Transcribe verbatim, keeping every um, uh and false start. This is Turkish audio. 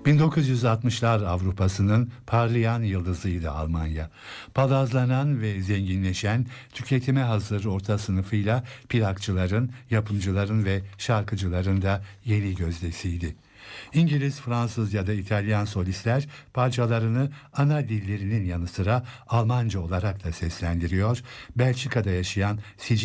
bin dokuz yüz altmışlar Avrupa'sının parlayan yıldızıydı Almanya. Palazlanan ve zenginleşen, tüketime hazır orta sınıfıyla plakçıların, yapımcıların ve şarkıcıların da yeni gözdesiydi. İngiliz, Fransız ya da İtalyan solistler parçalarını ana dillerinin yanı sıra Almanca olarak da seslendiriyor. Belçika'da yaşayan Sicilya